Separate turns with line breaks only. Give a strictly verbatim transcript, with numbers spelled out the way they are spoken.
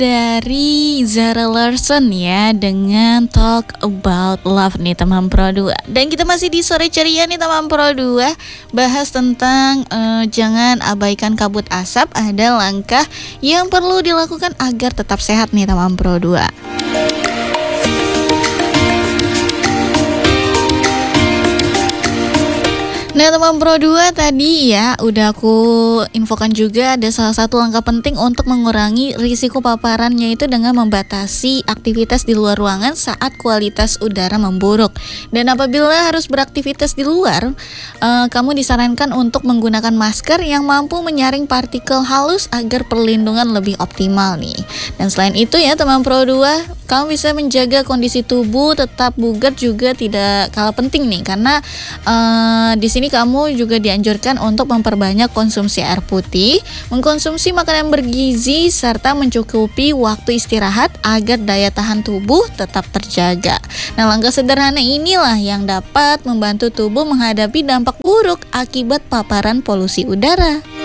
Dari Zara Larsson ya dengan Talk About Love nih teman Pro dua. Dan kita masih di sore ceria nih teman Pro dua, bahas tentang eh, jangan abaikan kabut asap, ada langkah yang perlu dilakukan agar tetap sehat nih teman Pro dua. Nah teman Pro dua tadi ya udah aku infokan juga ada salah satu langkah penting untuk mengurangi risiko paparannya itu dengan membatasi aktivitas di luar ruangan saat kualitas udara memburuk. Dan apabila harus beraktivitas di luar, eh, kamu disarankan untuk menggunakan masker yang mampu menyaring partikel halus agar perlindungan lebih optimal nih. Dan selain itu ya teman Pro dua, kamu bisa menjaga kondisi tubuh tetap bugar juga tidak kalah penting nih, karena eh, di sini ini kamu juga dianjurkan untuk memperbanyak konsumsi air putih, mengkonsumsi makanan bergizi, serta mencukupi waktu istirahat agar daya tahan tubuh tetap terjaga. Nah, langkah sederhana inilah yang dapat membantu tubuh menghadapi dampak buruk akibat paparan polusi udara.